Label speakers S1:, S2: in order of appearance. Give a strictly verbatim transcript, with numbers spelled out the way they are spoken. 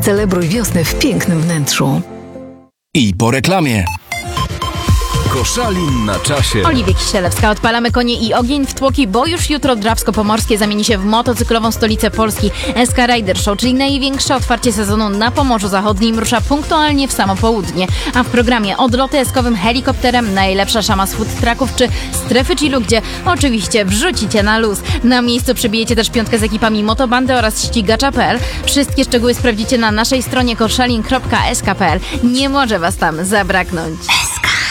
S1: Zacelebruj wiosnę w pięknym wnętrzu.
S2: I po reklamie. Koszalin na czasie.
S3: Oliwia Kisielewska, odpalamy konie i ogień w tłoki, bo już jutro Drawsko-Pomorskie zamieni się w motocyklową stolicę Polski. S K Rider Show, czyli największe otwarcie sezonu na Pomorzu Zachodnim, rusza punktualnie w samo południe. A w programie odloty eskowym helikopterem, najlepsza szama z food trucków czy strefy chillu, gdzie oczywiście wrzucicie na luz. Na miejscu przybijecie też piątkę z ekipami motobandy oraz ścigacza kropka p l. Wszystkie szczegóły sprawdzicie na naszej stronie koszalin kropka s k kropka p l. Nie może was tam zabraknąć.